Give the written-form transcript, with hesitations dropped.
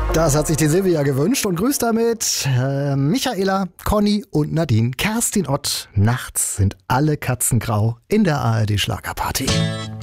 Das hat sich die Silvia gewünscht und grüßt damit Michaela, Conny und Nadine. Kerstin Ott. Nachts sind alle Katzen grau in der ARD Schlagerparty.